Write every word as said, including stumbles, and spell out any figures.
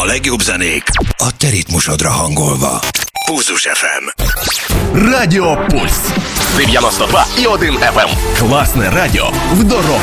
A legjobb zenék a te ritmusodra hangolva. Pulzus еф ем. Радіо Пульс. дев'яносто два і один еф ем. Класне радіо в дорогу.